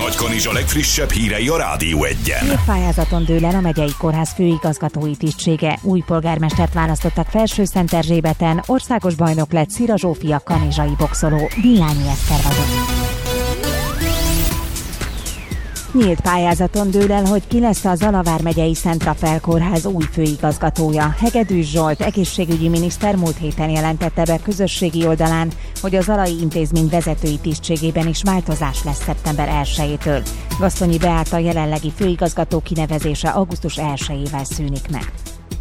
Nagykanizsa legfrissebb hírei a Rádió Egyen. Névpályázaton dől el a megyei kórház főigazgatói tisztsége. Új polgármestert választottak Felsőszenterzsébeten, országos bajnok lett Szira Zsófia kanizsai boxoló. Villányi Eszter vagyok. Nyílt pályázaton dől el, hogy ki lesz a Zalavár megyei Szent Rafael kórház új főigazgatója. Hegedűs Zsolt egészségügyi miniszter múlt héten jelentette be közösségi oldalán, hogy a zalai intézmény vezetői tisztségében is változás lesz szeptember 1-től. Gasztonyi Beáta jelenlegi főigazgató kinevezése augusztus 1-ével szűnik meg.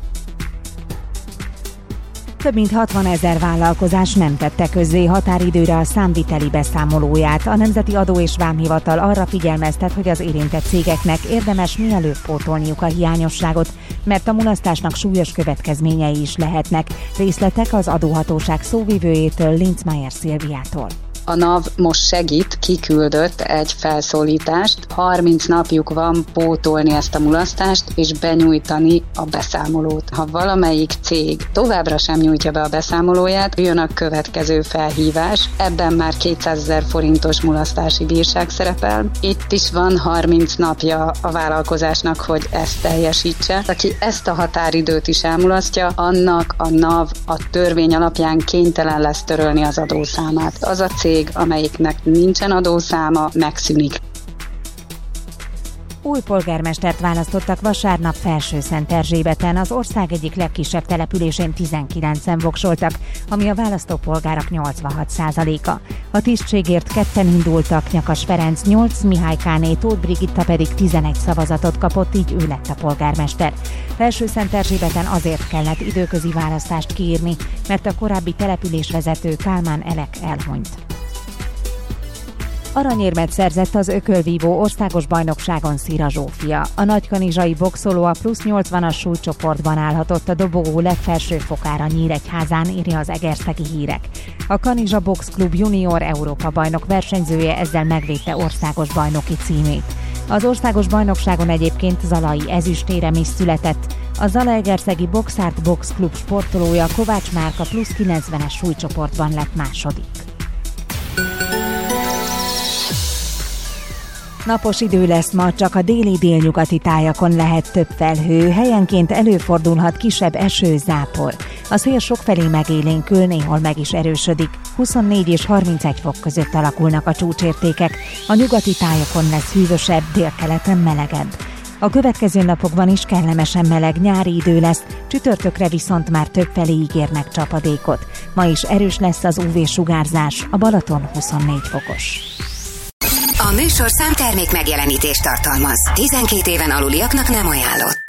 Több mint 60 000 vállalkozás nem tette közzé határidőre a számviteli beszámolóját. A Nemzeti Adó és Vámhivatal arra figyelmeztet, hogy az érintett cégeknek érdemes mielőbb pótolniuk a hiányosságot, mert a mulasztásnak súlyos következményei is lehetnek. Részletek az adóhatóság szóvivőjétől, Linzmeier Szilviától. A NAV most segít, kiküldött egy felszólítást, 30 napjuk van pótolni ezt a mulasztást és benyújtani a beszámolót. Ha valamelyik cég továbbra sem nyújtja be a beszámolóját, jön a következő felhívás, ebben már 200 000 forintos mulasztási bírság szerepel. Itt is van 30 napja a vállalkozásnak, hogy ezt teljesítse. Aki ezt a határidőt is elmulasztja, annak a NAV a törvény alapján kénytelen lesz törölni az adószámát. Az a cég, amelyiknek nincsen adószáma, megszűnik. Új polgármestert választottak vasárnap Felsőszenterzsébeten, az ország egyik legkisebb településén 19-en voksoltak, ami a választópolgárok 86%-a. A tisztségért ketten indultak, Nyakas Ferenc 8, Mihály Káné, Tóth Brigitta pedig 11 szavazatot kapott, így ő lett a polgármester. Felsőszenterzsébeten azért kellett időközi választást kiírni, mert a korábbi településvezető Kálmán Elek elhunyt. Aranyérmet szerzett az ökölvívó országos bajnokságon Szira Zsófia. A nagykanizsai boxoló a plusz 80-as súlycsoportban állhatott a dobogó legfelső fokára Nyíregyházán, írja az Egerszegi Hírek. A Kanizsa Box Klub junior Európa bajnok versenyzője ezzel megvédte országos bajnoki címét. Az országos bajnokságon egyébként zalai ezüstérem is született. A Zalaegerszegi Box Art Box Klub sportolója Kovács Márka plusz 90-es súlycsoportban lett második. Napos idő lesz ma, csak a déli-délnyugati tájakon lehet több felhő, helyenként előfordulhat kisebb eső, zápor. A szél sokfelé megélénkül, néhol meg is erősödik. 24 és 31 fok között alakulnak a csúcsértékek. A nyugati tájakon lesz hűvösebb, délkeleten melegebb. A következő napokban is kellemesen meleg nyári idő lesz, csütörtökre viszont már többfelé ígérnek csapadékot. Ma is erős lesz az UV-sugárzás, a Balaton 24 fokos. A műsorszám termék megjelenítést tartalmaz. 12 éven aluliaknak nem ajánlott.